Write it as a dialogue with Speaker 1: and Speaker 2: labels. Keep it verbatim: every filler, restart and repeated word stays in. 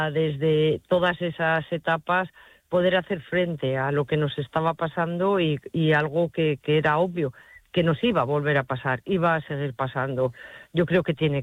Speaker 1: desde todas esas etapas poder hacer frente a lo que nos estaba pasando y, y algo que, que era obvio, que nos iba a volver a pasar, iba a seguir pasando. Yo creo que tiene